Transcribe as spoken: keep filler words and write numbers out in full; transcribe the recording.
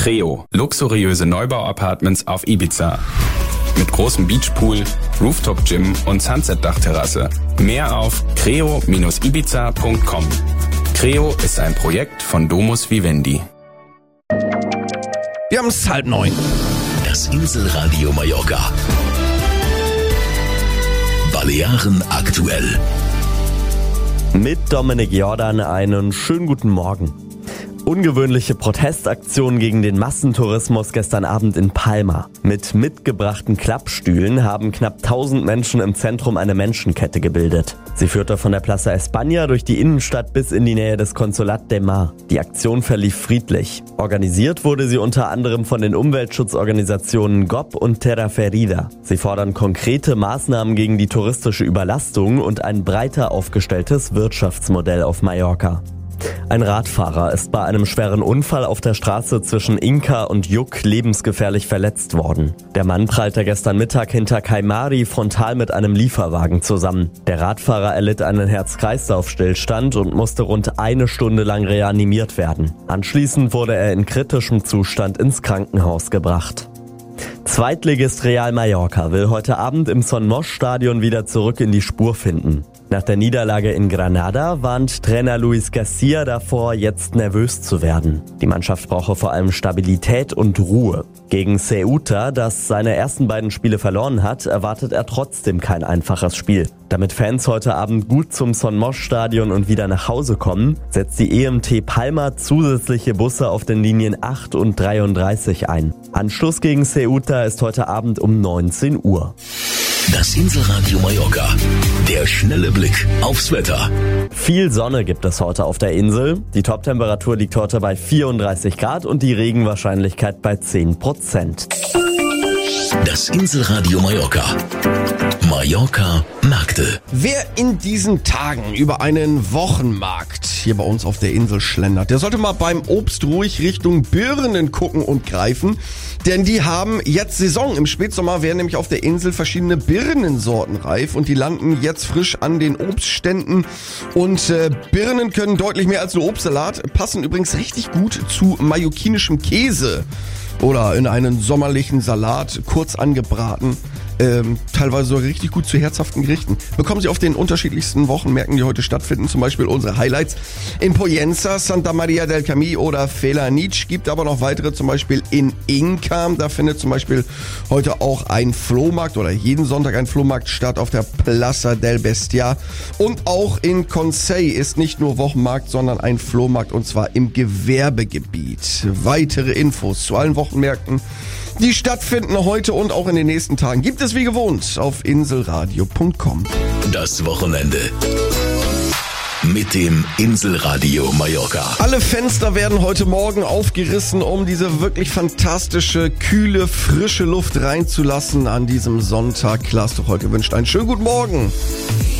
Creo, luxuriöse Neubau-Apartments auf Ibiza. Mit großem Beachpool, Rooftop-Gym und Sunset-Dachterrasse. Mehr auf creo Bindestrich ibiza Punkt com. Creo ist ein Projekt von Domus Vivendi. Wir haben es halb neun. Das Inselradio Mallorca. Balearen aktuell. Mit Dominik Jordan einen schönen guten Morgen. Ungewöhnliche Protestaktionen gegen den Massentourismus gestern Abend in Palma. Mit mitgebrachten Klappstühlen haben knapp tausend Menschen im Zentrum eine Menschenkette gebildet. Sie führte von der Plaza España durch die Innenstadt bis in die Nähe des Consolat de Mar. Die Aktion verlief friedlich. Organisiert wurde sie unter anderem von den Umweltschutzorganisationen G O P und Terra Ferida. Sie fordern konkrete Maßnahmen gegen die touristische Überlastung und ein breiter aufgestelltes Wirtschaftsmodell auf Mallorca. Ein Radfahrer ist bei einem schweren Unfall auf der Straße zwischen Inca und Yuc lebensgefährlich verletzt worden. Der Mann prallte gestern Mittag hinter Caimari frontal mit einem Lieferwagen zusammen. Der Radfahrer erlitt einen Herz-Kreislauf-Stillstand und musste rund eine Stunde lang reanimiert werden. Anschließend wurde er in kritischem Zustand ins Krankenhaus gebracht. Zweitligist Real Mallorca will heute Abend im Son Moix-Stadion wieder zurück in die Spur finden. Nach der Niederlage in Granada warnt Trainer Luis Garcia davor, jetzt nervös zu werden. Die Mannschaft brauche vor allem Stabilität und Ruhe. Gegen Ceuta, das seine ersten beiden Spiele verloren hat, erwartet er trotzdem kein einfaches Spiel. Damit Fans heute Abend gut zum Son Moix-Stadion und wieder nach Hause kommen, setzt die E M T Palma zusätzliche Busse auf den Linien acht und dreiunddreißig ein. Anschluss gegen Ceuta ist heute Abend um neunzehn Uhr. Das Inselradio Mallorca. Der schnelle Blick aufs Wetter. Viel Sonne gibt es heute auf der Insel. Die Toptemperatur liegt heute bei vierunddreißig Grad und die Regenwahrscheinlichkeit bei zehn Prozent. Das Inselradio Mallorca. Mallorca Märkte. Wer in diesen Tagen über einen Wochenmarkt hier bei uns auf der Insel schlendert, der sollte mal beim Obst ruhig Richtung Birnen gucken und greifen. Denn die haben jetzt Saison. Im Spätsommer werden nämlich auf der Insel verschiedene Birnensorten reif und die landen jetzt frisch an den Obstständen. Und äh, Birnen können deutlich mehr als nur Obstsalat, passen übrigens richtig gut zu mallorquinischem Käse oder in einen sommerlichen Salat, kurz angebraten. Ähm, teilweise so richtig gut zu herzhaften Gerichten. Bekommen Sie auf den unterschiedlichsten Wochenmärkten, die heute stattfinden, zum Beispiel unsere Highlights in Poyenza, Santa Maria del Camí oder Felanitx. Gibt aber noch weitere, zum Beispiel in Inca. Da findet zum Beispiel heute auch ein Flohmarkt oder jeden Sonntag ein Flohmarkt statt auf der Plaza del Bestiar. Und auch in Consell ist nicht nur Wochenmarkt, sondern ein Flohmarkt und zwar im Gewerbegebiet. Weitere Infos zu allen Wochenmärkten, die stattfinden heute und auch in den nächsten Tagen, gibt es wie gewohnt auf inselradio Punkt com. Das Wochenende mit dem Inselradio Mallorca. Alle Fenster werden heute Morgen aufgerissen, um diese wirklich fantastische, kühle, frische Luft reinzulassen an diesem Sonntag. Klaas, doch heute wünscht einen schönen guten Morgen.